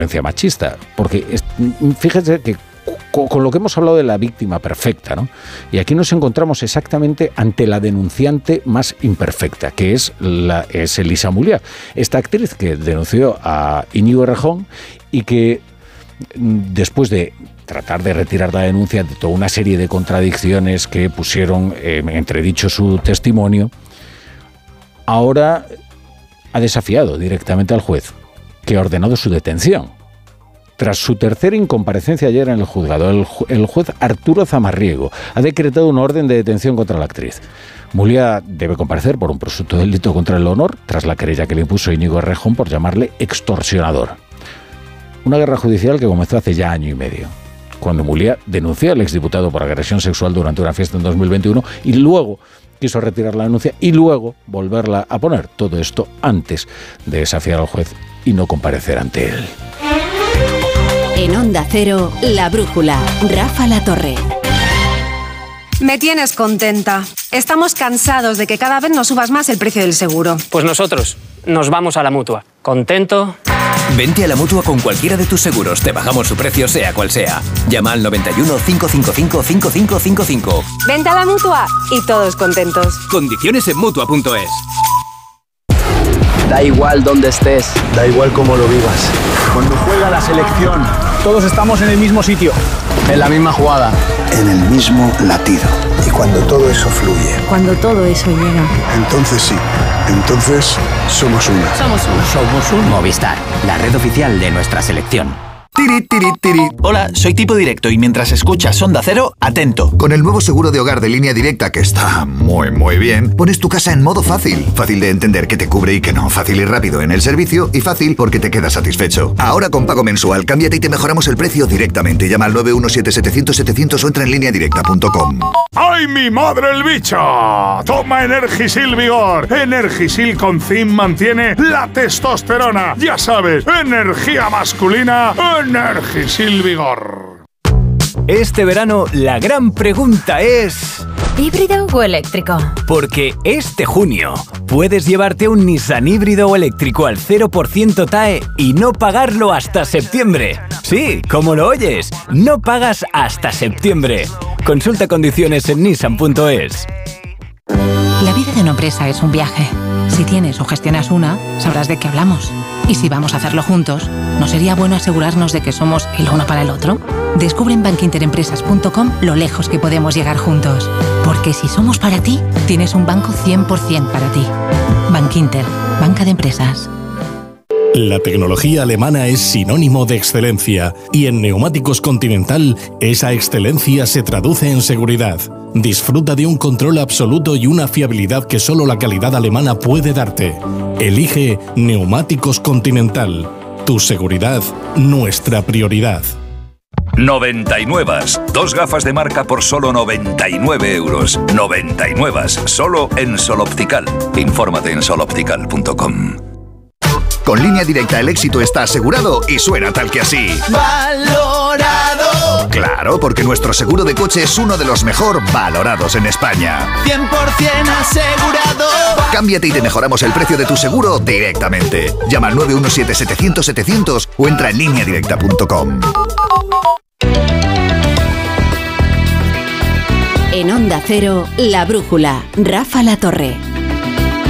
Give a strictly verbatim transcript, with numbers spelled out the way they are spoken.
violencia machista, porque es, fíjese que con, con lo que hemos hablado de la víctima perfecta, ¿no? Y aquí nos encontramos exactamente ante la denunciante más imperfecta, que es, la, es Elisa Mulliá, esta actriz que denunció a Íñigo Errejón y que después de tratar de retirar la denuncia de toda una serie de contradicciones que pusieron eh, en entredicho su testimonio, ahora ha desafiado directamente al juez, que ha ordenado su detención. Tras su tercera incomparecencia ayer en el juzgado, el, ju- el juez Arturo Zamarriego ha decretado una orden de detención contra la actriz. Mulliá debe comparecer por un presunto delito contra el honor, tras la querella que le impuso Íñigo Errejón por llamarle extorsionador. Una guerra judicial que comenzó hace ya año y medio, cuando Mulliá denunció al exdiputado por agresión sexual durante una fiesta en dos mil veintiuno y luego quiso retirar la denuncia y luego volverla a poner. Todo esto antes de desafiar al juez y no comparecer ante él. En Onda Cero, La Brújula, Rafa La Torre. Me tienes contenta. Estamos cansados de que cada vez nos subas más el precio del seguro. Pues nosotros nos vamos a la Mutua. ¿Contento? Vente a la Mutua con cualquiera de tus seguros. Te bajamos su precio, sea cual sea. Llama al noventa y uno, cinco cinco cinco, cinco cinco cinco cinco. Vente a la Mutua y todos contentos. Condiciones en Mutua punto es. Da igual dónde estés, da igual cómo lo vivas. Cuando juega la selección, todos estamos en el mismo sitio, en la misma jugada, en el mismo latido. Y cuando todo eso fluye, cuando todo eso llega, entonces sí, entonces somos una. Somos una. Somos un Movistar, la red oficial de nuestra selección. Tiri, tiri, tiri. Hola, soy Tipo Directo y mientras escuchas Onda Cero, atento. Con el nuevo seguro de hogar de Línea Directa, que está muy, muy bien, pones tu casa en modo fácil. Fácil de entender qué te cubre y qué no. Fácil y rápido en el servicio y fácil porque te quedas satisfecho. Ahora con pago mensual, cámbiate y te mejoramos el precio directamente. Llama al nueve uno siete, setecientos, setecientos o entra en línea directa punto com. ¡Ay, mi madre el bicho! Toma Energisil Vigor. Energisil con zinc mantiene la testosterona. Ya sabes, energía masculina, Energisil Vigor. Este verano la gran pregunta es... ¿híbrido o eléctrico? Porque este junio puedes llevarte un Nissan híbrido o eléctrico al cero por ciento T A E y no pagarlo hasta septiembre. Sí, como lo oyes, no pagas hasta septiembre. Consulta condiciones en nissan punto es. La vida de una empresa es un viaje. Si tienes o gestionas una, sabrás de qué hablamos. Y si vamos a hacerlo juntos, ¿no sería bueno asegurarnos de que somos el uno para el otro? Descubre en bankinterempresas punto com lo lejos que podemos llegar juntos. Porque si somos para ti, tienes un banco cien por ciento para ti. Bankinter, banca de empresas. La tecnología alemana es sinónimo de excelencia y en Neumáticos Continental esa excelencia se traduce en seguridad. Disfruta de un control absoluto y una fiabilidad que solo la calidad alemana puede darte. Elige Neumáticos Continental. Tu seguridad, nuestra prioridad. noventa y nueve. Dos gafas de marca por solo noventa y nueve euros. noventa y nueve. Solo en Sol Optical. Infórmate en sol optical punto com. Con Línea Directa el éxito está asegurado y suena tal que así. ¡Valorado! Claro, porque nuestro seguro de coche es uno de los mejor valorados en España. cien por ciento asegurado. Cámbiate y te mejoramos el precio de tu seguro directamente. Llama al nueve uno siete, setecientos, setecientos o entra en línea directa punto com. En Onda Cero, La Brújula, Rafa La Torre.